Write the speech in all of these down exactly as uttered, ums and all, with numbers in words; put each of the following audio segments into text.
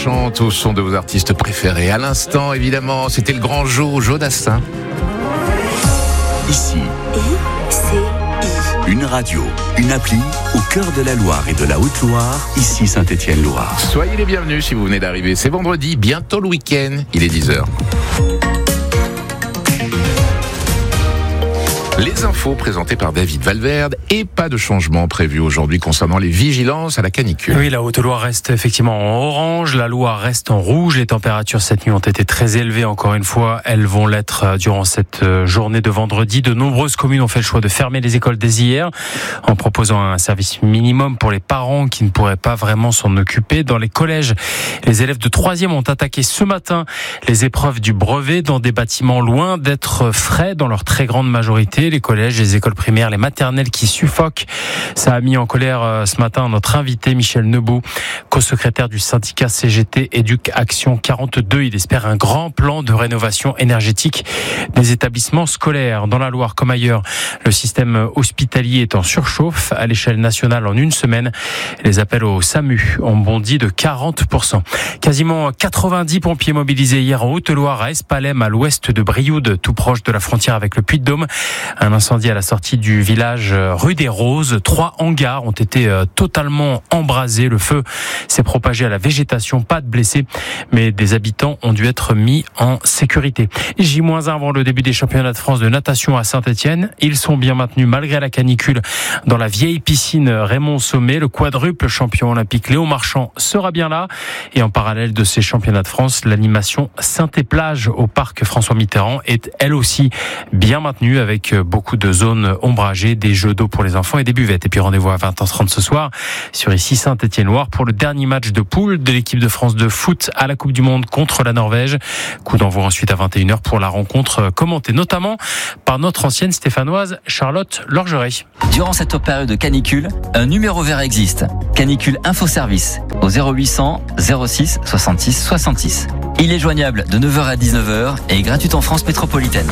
chante au son de vos artistes préférés. À l'instant, évidemment, c'était le grand Jo, Jo Dassin. Ici, I C I. une radio, une appli au cœur de la Loire et de la Haute-Loire, ici Saint-Étienne-Loire. Soyez les bienvenus si vous venez d'arriver. C'est vendredi, bientôt le week-end. Il est dix heures. Les infos présentées par David Valverde et pas de changement prévu aujourd'hui concernant les vigilances à la canicule. Oui, la Haute-Loire reste effectivement en orange, la Loire reste en rouge. Les températures cette nuit ont été très élevées encore une fois. Elles vont l'être durant cette journée de vendredi. De nombreuses communes ont fait le choix de fermer les écoles dès hier en proposant un service minimum pour les parents qui ne pourraient pas vraiment s'en occuper. Dans les collèges, les élèves de troisième ont attaqué ce matin les épreuves du brevet dans des bâtiments loin d'être frais dans leur très grande majorité. Les collèges, les écoles primaires, les maternelles qui suffoquent. Ça a mis en colère ce matin notre invité Michel Nebaud, co-secrétaire du syndicat C G T Éduc Action quarante-deux. Il espère un grand plan de rénovation énergétique des établissements scolaires. Dans la Loire comme ailleurs, le système hospitalier est en surchauffe à l'échelle nationale en une semaine. Les appels au SAMU ont bondi de quarante pour cent. Quasiment quatre-vingt-dix pompiers mobilisés hier en Haute-Loire à Espalem, à l'ouest de Brioude, tout proche de la frontière avec le Puy-de-Dôme. Un incendie à la sortie du village rue des Roses. Trois hangars ont été totalement embrasés. Le feu s'est propagé à la végétation. Pas de blessés, mais des habitants ont dû être mis en sécurité. J un avant le début des championnats de France de natation à Saint-Étienne. Ils sont bien maintenus malgré la canicule dans la vieille piscine Raymond Sommet. Le quadruple champion olympique Léon Marchand sera bien là. Et en parallèle de ces championnats de France, l'animation Saint-Éplage au parc François Mitterrand est elle aussi bien maintenue avec beaucoup de zones ombragées, des jeux d'eau pour les enfants et des buvettes. Et puis rendez-vous à vingt heures trente ce soir sur ici Saint-Étienne-Loire pour le dernier match de poule de l'équipe de France de foot à la Coupe du Monde contre la Norvège. Coup d'envoi ensuite à vingt et une heures pour la rencontre commentée notamment par notre ancienne stéphanoise Charlotte Lorgeret. Durant cette période de canicule, un numéro vert existe. Canicule Info Service au zéro huit cents zéro six soixante-six soixante-six. Il est joignable de neuf heures à dix-neuf heures et est gratuit en France métropolitaine.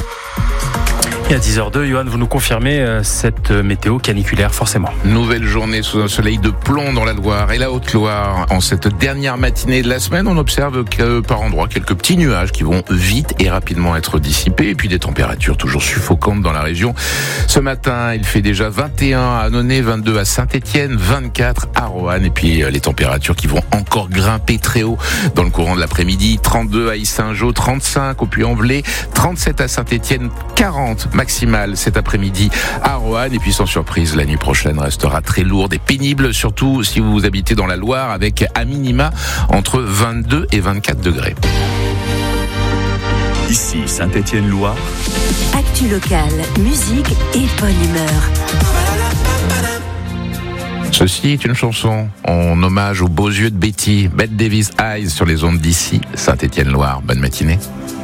Et à dix heures deux, Johan, vous nous confirmez cette météo caniculaire, forcément. Nouvelle journée sous un soleil de plomb dans la Loire et la Haute-Loire. En cette dernière matinée de la semaine, on observe que par endroits quelques petits nuages qui vont vite et rapidement être dissipés. Et puis des températures toujours suffocantes dans la région. Ce matin, il fait déjà vingt et un à Annonay, vingt-deux à Saint-Étienne, vingt-quatre à Roanne. Et puis les températures qui vont encore grimper très haut dans le courant de l'après-midi. trente-deux à Yssingeaux, trente-cinq au Puy-en-Velay, trente-sept à Saint-Étienne, quarante maximale cet après-midi à Roanne. Et puis sans surprise, la nuit prochaine restera très lourde et pénible, surtout si vous habitez dans la Loire, avec à minima entre vingt-deux et vingt-quatre degrés. Ici Saint-Étienne-Loire. Actu locale, musique et bonne humeur. Ceci est une chanson en hommage aux beaux yeux de Betty, Bette Davis Eyes sur les ondes d'ici Saint-Étienne-Loire. Bonne matinée.